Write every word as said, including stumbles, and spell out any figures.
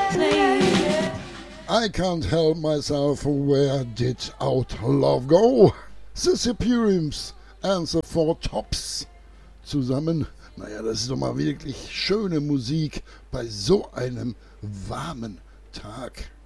I Can't Help Myself, Where Did Our Love Go? The Superiors and the Four Tops zusammen. Naja, das ist doch mal wirklich schöne Musik bei so einem warmen Tag.